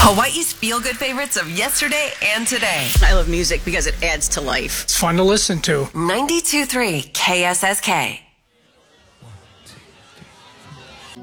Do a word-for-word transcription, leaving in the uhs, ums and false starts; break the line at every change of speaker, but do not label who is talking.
Hawaii's feel-good favorites of yesterday and today.
I love music because it adds to life.
It's fun to listen to.
ninety-two point three K S S K.